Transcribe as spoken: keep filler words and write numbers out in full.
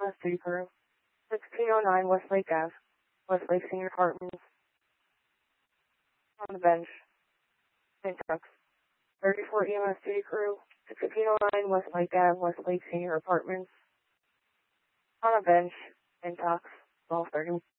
S City Crew. sixteen oh nine Westlake Ave, Westlake Senior Apartments. On the bench. Saint Trucks. thirty-four E M S City Crew. sixteen oh nine Westlake Ave, Westlake Senior Apartments. On a bench. In talks. twelve thirty.